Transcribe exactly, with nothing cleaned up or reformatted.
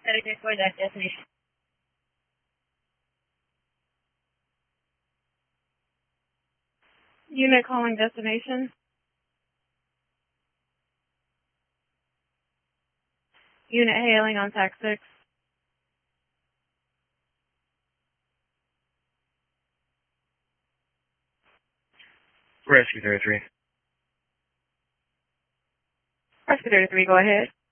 Dedicated for that destination. Unit calling destination. Unit hailing on tax six. Rescue thirty-three. Rescue thirty-three, go ahead.